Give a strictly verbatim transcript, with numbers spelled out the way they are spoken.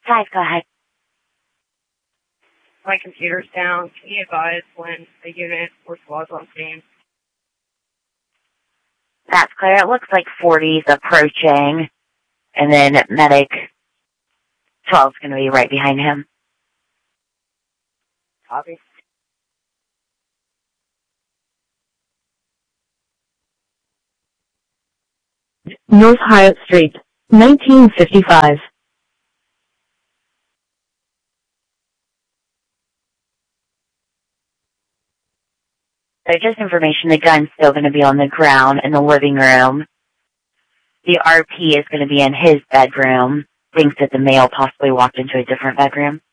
Five, go ahead. My computer's down. Can you advise when a unit or squad's on scene? That's clear. It looks like forty's approaching, and then medic twelve's going to be right behind him. Copy. North Hyatt Street, nineteen fifty-five. So just information, the gun's still going to be on the ground in the living room. The R P is going to be in his bedroom. Thinks that the male possibly walked into a different bedroom.